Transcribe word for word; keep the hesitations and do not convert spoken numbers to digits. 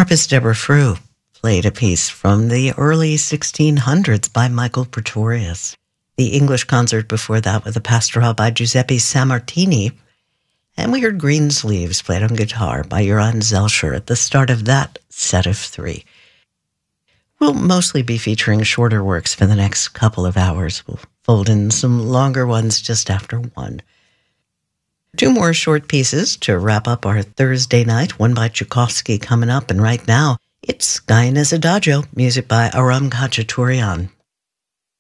Harpist Deborah Frew played a piece from the early sixteen hundreds by Michael Pretorius. The English concert before that with a pastoral by Giuseppe Sammartini. And we heard Greensleeves played on guitar by Joran Zelscher at the start of that set of three. We'll mostly be featuring shorter works for the next couple of hours. We'll fold in some longer ones just after one. Two more short pieces to wrap up our Thursday night, one by Tchaikovsky coming up, and right now it's Sky Adagio, music by Aram Khachaturian.